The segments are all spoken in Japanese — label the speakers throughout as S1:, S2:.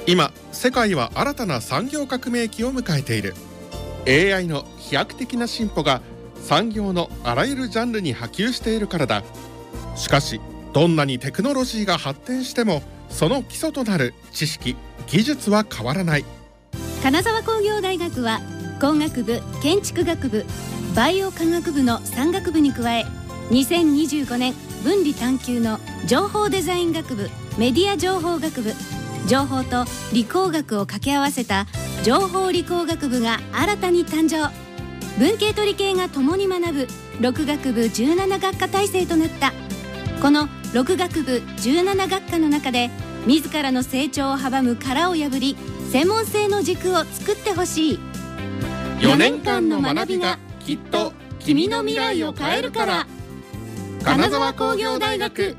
S1: 今世界は新たな産業革命期を迎えている。 AI の飛躍的な進歩が産業のあらゆるジャンルに波及しているからだ。しかしどんなにテクノロジーが発展してもその基礎となる知識・技術は変わらない。
S2: 金沢工業大学は工学部、建築学部、バイオ科学部の3学部に加え、2025年分離探究の情報デザイン学部、メディア情報学部、情報と理工学を掛け合わせた情報理工学部が新たに誕生。文系と理系が共に学ぶ6学部17学科体制となった。この6学部17学科の中で自らの成長を阻む殻を破り、専門性の軸を作ってほしい。
S1: 4年間の学びがきっと君の未来を変えるから。金沢工業大学。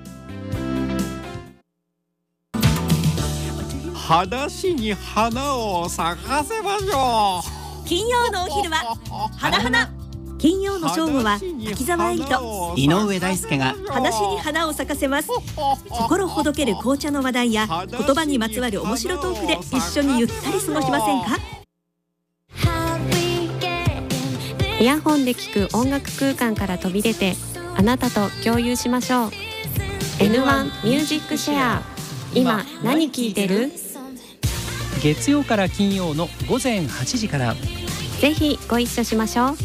S3: 裸足に花を咲かせましょ
S4: う。金曜のお昼は花花。金曜の正午は滝沢エイと
S5: 井上大輔が
S4: 裸足に花を咲かせます。心ほどける紅茶の話題や言葉にまつわる面白トークで一緒にゆったり過ごしませんか。
S6: イヤホンで聞く音楽空間から飛び出て、あなたと共有しましょう。 N1 ミュージックシェア。今何聞いてる？
S7: 月曜から金曜の午前8時から。
S6: ぜひご一緒しましょう。